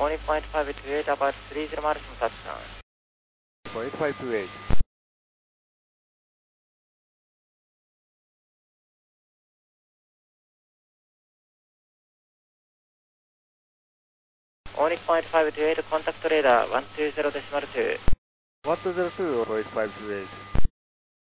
Only point 528 about 30 miles from touchdown. Point 528. Only point 528 contact radar 120.2. 120, point 528.